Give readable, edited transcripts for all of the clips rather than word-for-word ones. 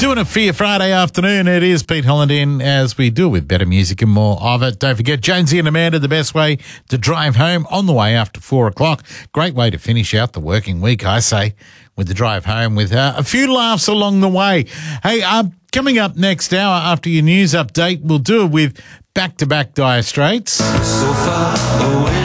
Doing it for your Friday afternoon. It is Pete Holland as we do with better music and more of it. Don't forget, Jonesy and Amanda, the best way to drive home on the way after 4 o'clock. Great way to finish out the working week, I say, with the drive home with a few laughs along the way. Hey, coming up next hour after your news update, we'll do it with back-to-back Dire Straits. So far away.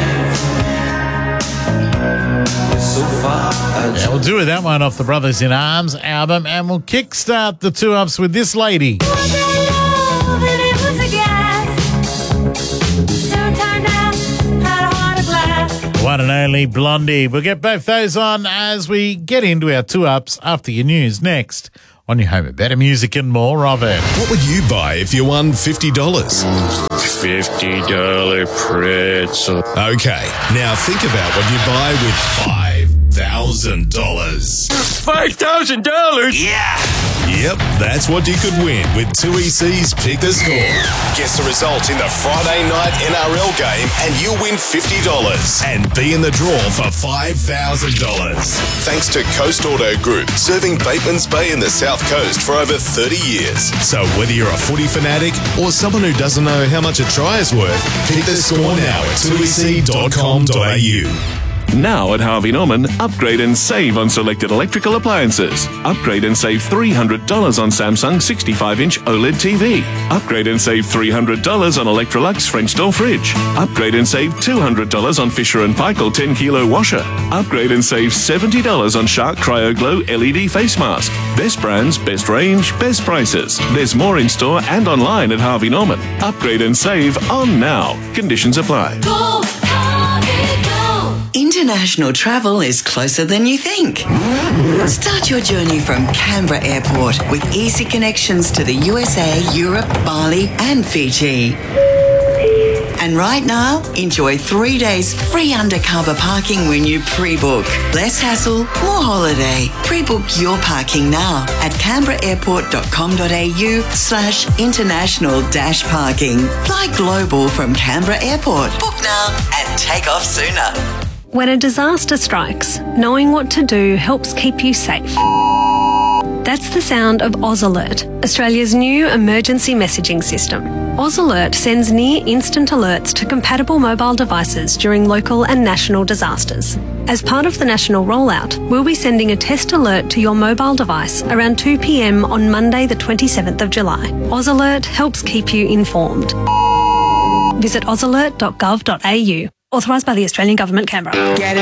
So far yeah, we'll do that one off the Brothers in Arms album, and we'll kickstart the 2-ups with this lady. One and only Blondie. We'll get both those on as we get into our 2-ups after your news next on your home of better music and more of it. What would you buy if you won $50? $50 pretzel. Okay, now think about what you buy with $5,000. $5,000? Yeah! Yep, that's what you could win with 2EC's Pick the Score. Guess the result in the Friday night NRL game and you'll win $50 and be in the draw for $5,000. Thanks to Coast Auto Group, serving Bateman's Bay in the South Coast for over 30 years. So whether you're a footy fanatic or someone who doesn't know how much a try is worth, pick the score now at 2ec.com.au. Now at Harvey Norman, upgrade and save on selected electrical appliances. Upgrade and save $300 on Samsung 65-inch OLED TV. Upgrade and save $300 on Electrolux French door fridge. Upgrade and save $200 on Fisher & Paykel 10-kilo washer. Upgrade and save $70 on Shark Cryo Glow LED face mask. Best brands, best range, best prices. There's more in store and online at Harvey Norman. Upgrade and save on now. Conditions apply. Go, Harvey, go. International travel is closer than you think. Start your journey from Canberra Airport with easy connections to the USA, Europe, Bali and Fiji. And right now, enjoy 3 days free undercover parking when you pre-book. Less hassle, more holiday. Pre-book your parking now at canberraairport.com.au/international-parking. Fly global from Canberra Airport. Book now and take off sooner. When a disaster strikes, knowing what to do helps keep you safe. That's the sound of Oz Alert, Australia's new emergency messaging system. Oz Alert sends near-instant alerts to compatible mobile devices during local and national disasters. As part of the national rollout, we'll be sending a test alert to your mobile device around 2 p.m. on Monday the 27th of July. Oz Alert helps keep you informed. Visit ozalert.gov.au. Authorised by the Australian Government, Canberra.